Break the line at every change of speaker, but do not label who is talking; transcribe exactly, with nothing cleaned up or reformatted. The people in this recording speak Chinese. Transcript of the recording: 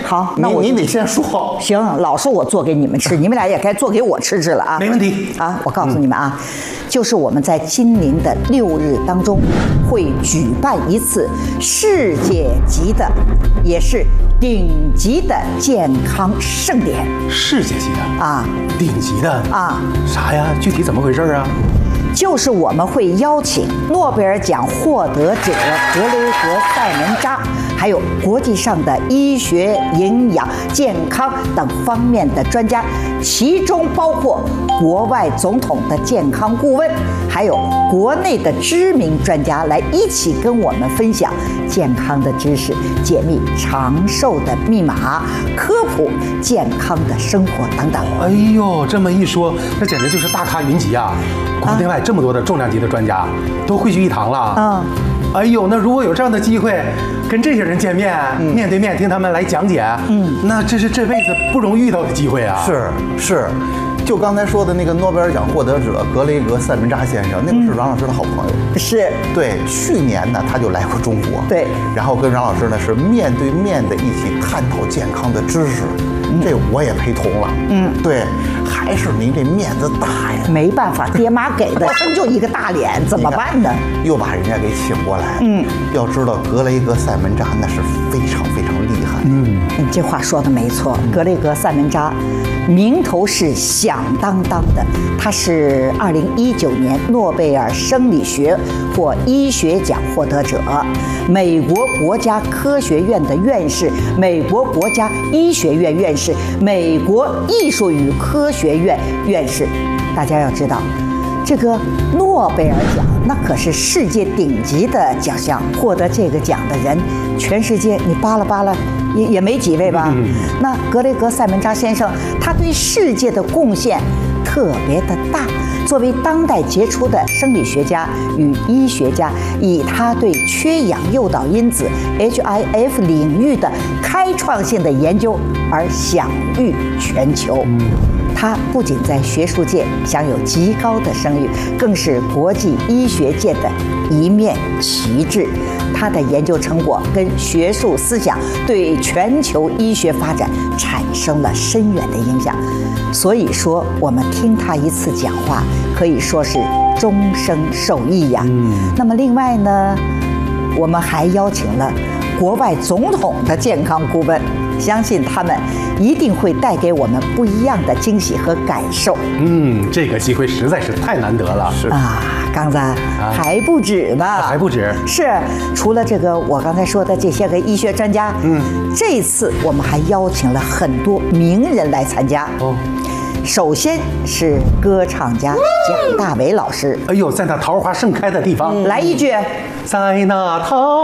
好，那我
你你得先说。
行，老是我做给你们吃，你们俩也该做给我吃吃了啊。
没问题
啊！我告诉你们啊，就是我们在今年的六日当中会举办一次世界级的，也是顶级的健康盛典。
世界级的
啊，
顶级的
啊，
啥呀？具体怎么回事啊？
就是我们会邀请诺贝尔奖获得者格雷格·塞门扎，还有国际上的医学、营养、健康等方面的专家，其中包括国外总统的健康顾问，还有国内的知名专家，来一起跟我们分享健康的知识，解密长寿的密码，科普健康的生活等等。
哎呦，这么一说，那简直就是大咖云集啊！国内外这么多的重量级的专家都汇聚一堂了。
嗯，
哎呦，那如果有这样的机会，跟这些人见面，嗯、面对面听他们来讲解，嗯，那这是这辈子不容易遇到的机会啊！
是是，就刚才说的那个诺贝尔奖获得者格雷格·塞门扎先生，那个是阮老师的好朋友。
嗯、是，
对，去年呢他就来过中国，
对，
然后跟阮老师呢是面对面的一起探讨健康的知识。这我也陪同了，嗯，对，还是您这面子大呀。
没办法，爹妈给的，生就一个大脸，怎么办呢？
又把人家给请过来，
嗯，
要知道格雷格·塞门扎那是非常非常厉害，
嗯，你这话说的没错，格雷格·塞门扎，名头是响当当的，他是二零一九年诺贝尔生理学或医学奖获得者，美国国家科学院的院士，美国国家医学院院士，美国艺术与科学院院士。大家要知道，这个诺贝尔奖那可是世界顶级的奖项，获得这个奖的人，全世界你扒拉扒拉也也没几位吧？嗯、那格雷格·塞门扎先生，他对世界的贡献特别的大。作为当代杰出的生理学家与医学家，以他对缺氧诱导因子 H I F 领域的开创性的研究而享誉全球。他不仅在学术界享有极高的声誉，更是国际医学界的一面旗帜。他的研究成果跟学术思想对全球医学发展产生了深远的影响。所以说，我们听他一次讲话，可以说是终生受益呀。嗯、那么另外呢，我们还邀请了国外总统的健康顾问，相信他们一定会带给我们不一样的惊喜和感受。
嗯，这个机会实在是太难得了。
是啊，刚子、啊、还不止呢，
还不止。
是，除了这个我刚才说的这些个医学专家，嗯，这次我们还邀请了很多名人来参加。哦，首先是歌唱家蒋大为老师。
哎呦，在那桃花盛开的地方，
来一句，
在那桃